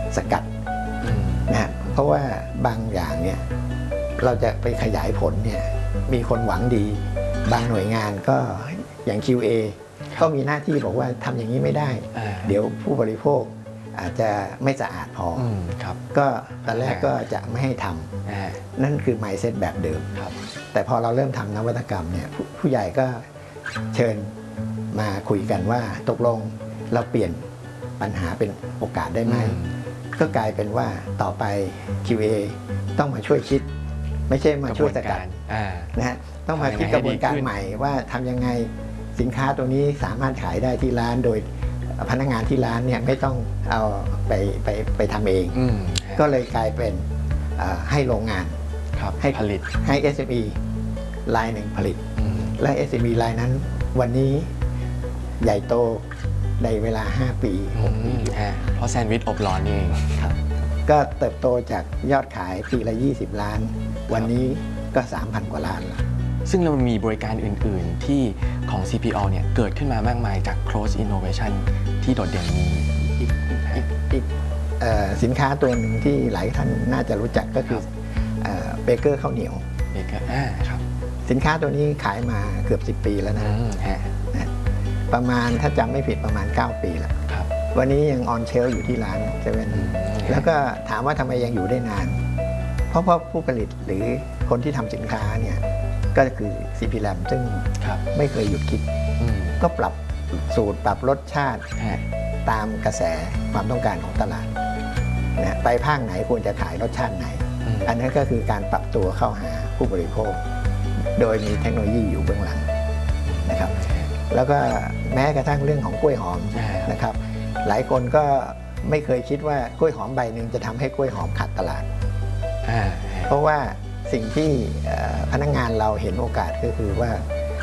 สกัดนะเพราะว่าบางอย่างเนี่ยเราจะไปขยายผลเนี่ยมีคนหวังดีบางหน่วยงานก็อย่าง QA ก็มีหน้าที่บอกว่าทำอย่างนี้ไม่ได้เดี๋ยวผู้บริโภคอาจจะไม่สะอาดพอก็ตอนแรกก็จะไม่ให้ทำนั่นคือ mindset แบบเดิมแต่พอเราเริ่มทำนวัตกรรมเนี่ยผู้ใหญ่ก็เชิญมาคุยกันว่าตกลงเราเปลี่ยนปัญหาเป็นโอกาสได้ไหมก็กลายเป็นว่าต่อไป QA ต้องมาช่วยคิดไม่ใช่มาช่วยสกัดนะฮะต้องมาคิดกระบวนการใหม่ว่าทำยังไงสินค้าตัวนี้สามารถขายได้ที่ร้านโดยพนักงานที่ร้านเนี่ยไม่ต้องเอาไปทำเองก็เลยกลายเป็นให้โรงงานให้ผลิตให้ SME รายหนึ่งผลิตและ SME รายนั้นวันนี้ใหญ่โตในเวลา5 ปี6 ปีเพราะแซนด์วิชอบร้อนนี่เองก็เติบโตจากยอดขายปีละ20 ล้านวันนี้ก็ 3,000 กว่าล้านแล้วซึ่งเรามีบริการอื่นๆที่ของ CPO เนี่ยเกิดขึ้นมามากมายจาก Cross Innovation ที่โดดเด่นมีอีกสินค้าตัวหนึ่งที่หลายท่านน่าจะรู้จักก็คือเบเกอร์ข้าวเหนียวเบเกอร์ครับสินค้าตัวนี้ขายมาเกือบ10 ปีแล้วนะประมาณถ้าจำไม่ผิดประมาณ9 ปีแล้ววันนี้ยังออนเชลอยู่ที่ร้านเซเว่นแล้วก็ถามว่าทำไมยังอยู่ได้นานเพราะผู้ผลิตหรือคนที่ทำสินค้าเนี่ยก็คือ CP Lam ซึ่งไม่เคยหยุดคิดก็ปรับสูตรปรับรสชาติตามกระแสความต้องการของตลาดนะไปภาคไหนควรจะขายรสชาติไหนอันนั้นก็คือการปรับตัวเข้าหาผู้บริโภคโดยมีเทคโนโลยีอยู่เบื้องหลังนะครับแล้วก็แม้กระทั่งเรื่องของกล้วยหอมนะครับหลายคนก็ไม่เคยคิดว่ากล้วยหอมใบหนึ่งจะทำให้กล้วยหอมขาดตลาดเพราะว่าสิ่งที่พนักงานเราเห็นโอกาสก็คือว่า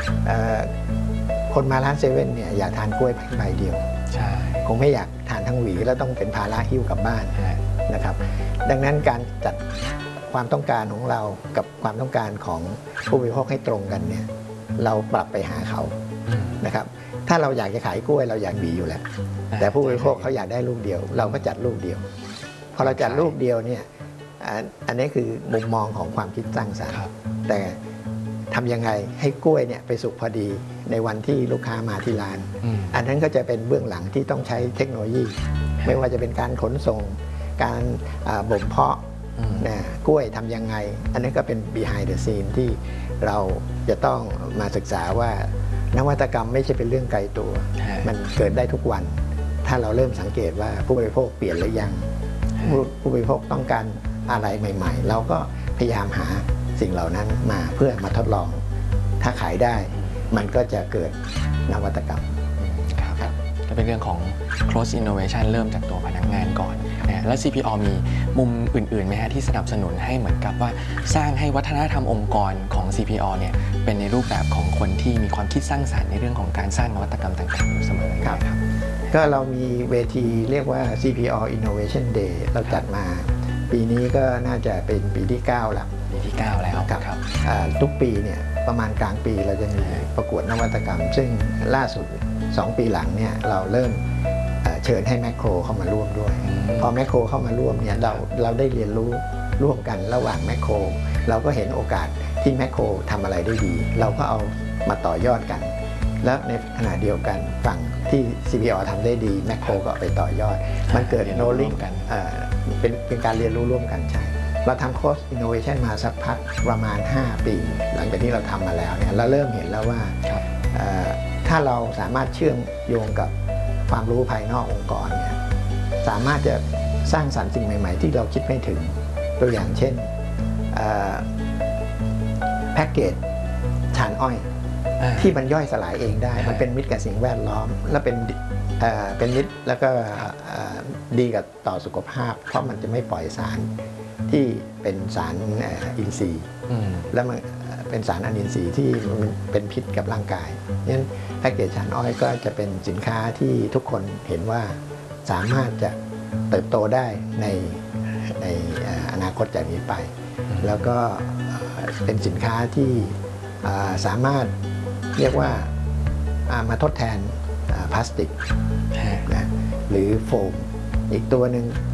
คนมาร้านเซเว่นเนี่ยอยากทานกล้วยใบเดียวคงไม่อยากทานทั้งหวีแล้วต้องเป็นภาระหิ้วกลับบ้านนะครับดังนั้นการจัดความต้องการของเรากับความต้องการของผู้บริโภคให้ตรงกันเนี่ยเราปรับไปหาเขานะครับถ้าเราอยากจะขายกล้วยเราอยากหวีอยู่แล้วแต่ผู้บริโภคเขาอยากได้ลูกเดียวเราก็จัดลูกเดียวพอเราจัดลูกเดียวเนี่ยอันนี้คือมุมมองของความคิดสร้างสรรค์แต่ทำยังไงให้กล้วยเนี่ยไปสุกพอดีในวันที่ลูกค้ามาที่ร้านอันนั้นก็จะเป็นเบื้องหลังที่ต้องใช้เทคโนโลยีไม่ว่าจะเป็นการขนส่งการบ่มเพาะกล้วยทำยังไงอันนี้ก็เป็น behind the scene ที่เราจะต้องมาศึกษาว่านวัตกรรมไม่ใช่เป็นเรื่องไกลตัวมันเกิดได้ทุกวันถ้าเราเริ่มสังเกตว่าผู้บริโภคเปลี่ยนหรือยังผู้บริโภคต้องการอะไรใหม่ๆเราก็พยายามหาสิ่งเหล่านั้นมาเพื่อมาทดลองถ้าขายได้มันก็จะเกิดนวัตกรรมครับก็เป็นเรื่องของ cross innovation เริ่มจากตัวพนักงานก่อนนะแล้ว CPO มีมุมอื่นๆไหมฮะที่สนับสนุนให้เหมือนกับว่าสร้างให้วัฒนธรรมองค์กรของ CPO เนี่ยเป็นในรูปแบบของคนที่มีความคิดสร้างสรรค์ในเรื่องของการสร้างนวัตกรรมต่างๆอยู่เสมอครับก็เรามีเวทีเรียกว่า CPO Innovation Day เราจัดมาปีนี้ก็น่าจะเป็นปีที่9แล้วปีที่9แล้วครับทุกปีเนี่ยประมาณกลางปีเราจะมีประกวดนวัตกรรมซึ่งล่าสุด2 ปีหลังเนี่ยเราเริ่มเชิญให้แมคโครเข้ามาร่วมด้วยพอแมคโครเข้ามาร่วมเนี่ยเราได้เรียนรู้ร่วมกันระหว่างแมคโครเราก็เห็นโอกาสที่แมคโครทำอะไรได้ดีเราก็เอามาต่อยอดกันแล้วในขณะเดียวกันฝั่งที่ CPO ทำได้ดีแมคโครก็ไปต่อยอดมันเกิดโนลิ่งกันเป็นการเรียนรู้ร่วมกันใช่เราทำ Cross Innovation มาสักพักประมาณ5 ปีหลังจากที่เราทำมาแล้วเนี่ยเราเริ่มเห็นแล้วว่าถ้าเราสามารถเชื่อมโยงกับความรู้ภายนอกองค์กรเนี่ยสามารถจะสร้างสรรค์สิ่งใหม่ๆที่เราคิดไม่ถึงตัวอย่างเช่นแพ็กเกจถ่านอ้อยที่มันย่อยสลายเองได้มันเป็นมิตรกับสิ่งแวดล้อมและเป็นมิตรแล้วก็ดีกับต่อสุขภาพเพราะมันจะไม่ปล่อยสารที่เป็นสารอินทรีย์แล้วมันเป็นสารอนินทรีย์ที่มันเป็นพิษกับร่างกายงั้นแพ็กเกจถ่านอ้อยก็จะเป็นสินค้าที่ทุกคนเห็นว่าสามารถจะเติบโตได้ในอนาคตจากนี้ไปแล้วก็เป็นสินค้าที่สามารถเรียกว่ามาทดแทนพลาสติกนะหรือโฟมอีกตัวหนึ่ง